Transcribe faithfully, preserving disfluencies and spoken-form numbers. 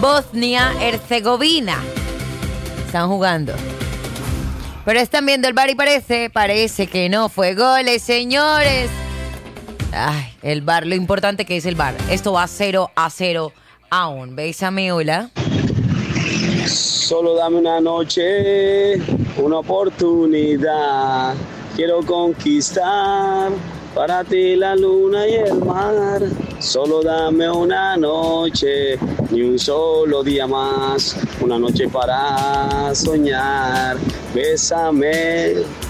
Bosnia-Herzegovina. Están jugando. Pero están viendo el V A R y parece, parece que no fue goles, señores. Ay, el V A R, lo importante que es el V A R. Esto va cero a cero aún. ¿Veis a mi Ula? Solo dame una noche, una oportunidad. Quiero conquistar para ti la luna y el mar. Solo dame una noche, ni un solo día más. Una noche para soñar. Bésame